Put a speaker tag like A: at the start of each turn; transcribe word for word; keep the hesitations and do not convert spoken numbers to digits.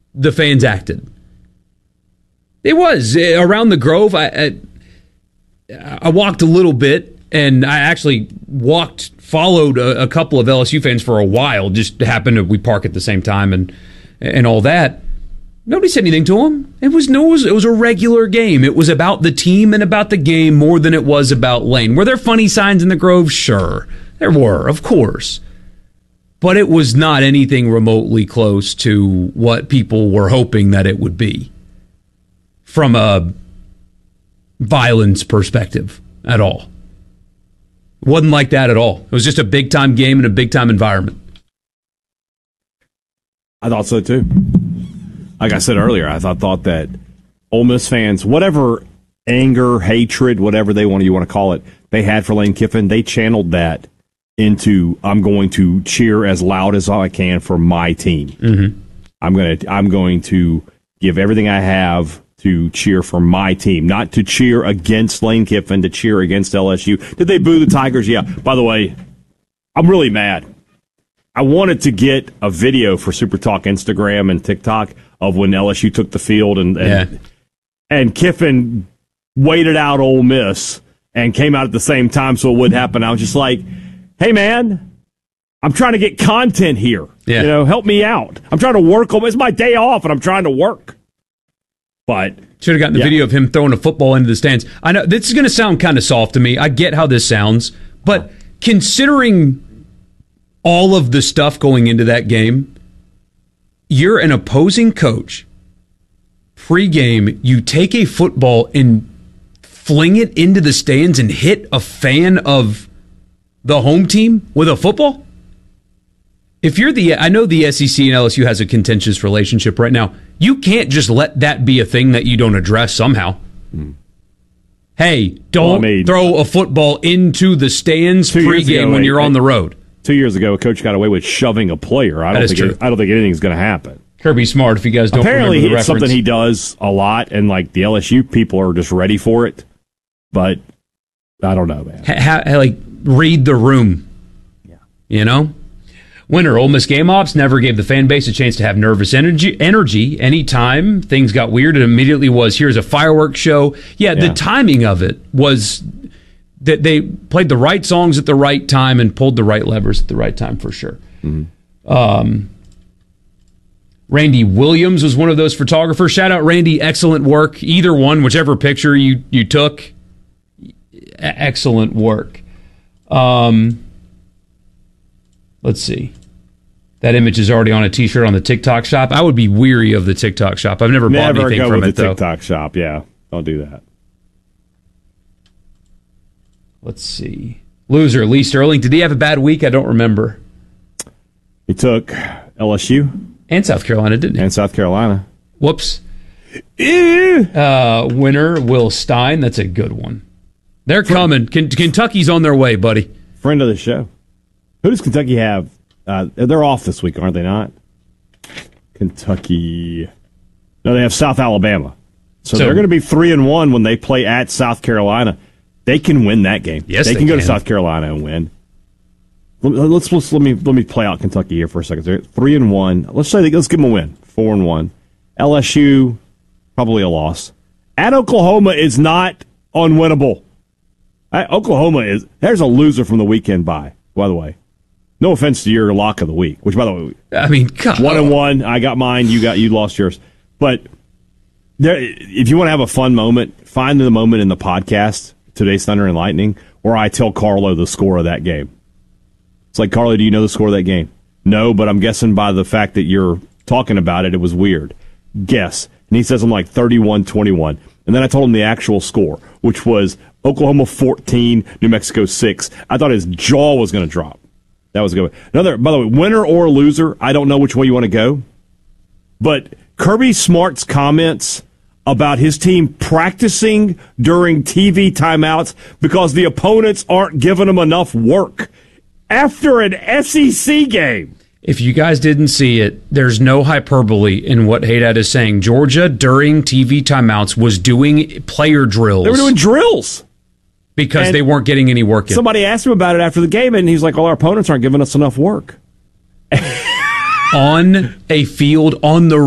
A: the fans acted. It was. Around the Grove, I, I, I walked a little bit, and I actually walked, followed a, a couple of L S U fans for a while. Just happened to, we park at the same time and and all that. Nobody said anything to him. It was no, it was, it was a regular game. It was about the team and about the game more than it was about Lane. Were there funny signs in the Grove? Sure. There were, of course. But it was not anything remotely close to what people were hoping that it would be from a violence perspective at all. It wasn't like that at all. It was just a big-time game in a big-time environment.
B: I thought so, too. Like I said earlier, I thought, thought that Ole Miss fans, whatever anger, hatred, whatever they want you want to call it, they had for Lane Kiffin, they channeled that into I'm going to cheer as loud as I can for my team.
A: Mm-hmm.
B: I'm going to I'm going to give everything I have to cheer for my team, not to cheer against Lane Kiffin, to cheer against L S U. Did they boo the Tigers? Yeah. By the way, I'm really mad. I wanted to get a video for Super Talk Instagram and TikTok of when L S U took the field and and,
A: Yeah.
B: and Kiffin waited out Ole Miss and came out at the same time so it wouldn't happen. I was just like, hey, man, I'm trying to get content here.
A: Yeah.
B: You know, help me out. I'm trying to work. It's my day off, and I'm trying to work. But
A: should have gotten the
B: yeah.
A: video of him throwing a football into the stands. I know this is going to sound kind of soft to me. I get how this sounds, but considering all of the stuff going into that game, you're an opposing coach. Pre-game, you take a football and fling it into the stands and hit a fan of the home team with a football? If you're the, I know the S E C and L S U has a contentious relationship right now. You can't just let that be a thing that you don't address somehow. Mm. Hey, don't
B: well, I mean,
A: throw a football into the stands pregame when you're on the road.
B: Two years ago, a coach got away with shoving a player. I don't think it, I don't think anything's going to happen.
A: Kirby Smart, if you guys don't
B: Apparently,
A: remember the
B: it's
A: reference.
B: something he does a lot, and like the L S U people are just ready for it. But I don't know, man.
A: Ha, ha, like read the room.
B: Yeah,
A: you know. Winner, Ole Miss game ops never gave the fan base a chance to have nervous energy. Energy anytime things got weird, it immediately was here's a fireworks show. Yeah, yeah, the timing of it was that they played the right songs at the right time and pulled the right levers at the right time for sure.
B: Mm-hmm.
A: Um, Randy Williams was one of those photographers. Shout out Randy, excellent work. Either one, whichever picture you you took, excellent work. Um, let's see. That image is already on a T-shirt on the TikTok shop. I would be weary of the TikTok shop. I've never, never bought anything
B: go
A: from
B: with
A: it,
B: the
A: though.
B: TikTok shop, yeah. Don't do that.
A: Let's see. Loser, Lee Sterling. Did he have a bad week? I don't remember.
B: He took L S U.
A: And South Carolina, didn't he?
B: And South Carolina.
A: Whoops. uh, winner, Will Stein. That's a good one. They're coming. K- Kentucky's on their way, buddy.
B: Friend of the show. Who does Kentucky have? Uh, they're off this week, aren't they not? Kentucky. No, they have South Alabama. So, so they're going to be three and one when they play at South Carolina. They can win that game.
A: Yes,
B: they,
A: they
B: can go
A: can.
B: to South Carolina and win. Let's, let's let me let me play out Kentucky here for a second. They're three and one. Let's say they, let's give them a win. Four and one. L S U probably a loss. At Oklahoma is not unwinnable. At Oklahoma is there's a loser from the weekend bye. By the way, no offense to your lock of the week. Which by the way,
A: I mean, God.
B: one and one. I got mine. You got you lost yours. But there, if you want to have a fun moment, find the moment in the podcast today's Thunder and Lightning where I tell Carlo the score of that game. It's like, Carlo, do you know the score of that game? No, but I'm guessing by the fact that you're talking about it, it was weird. Guess. And he says I'm like thirty-one twenty-one. And then I told him the actual score, which was Oklahoma fourteen, New Mexico six. I thought his jaw was going to drop. That was good. Another, by the way, winner or loser, I don't know which way you want to go. But Kirby Smart's comments about his team practicing during T V timeouts because the opponents aren't giving them enough work after an S E C game.
A: If you guys didn't see it, there's no hyperbole in what Haydad is saying. Georgia, during T V timeouts, was doing player drills.
B: They were doing drills.
A: Because
B: and
A: they weren't getting any work in.
B: Somebody asked him about it after the game, and he's like, well, our opponents aren't giving us enough work.
A: On a field, on the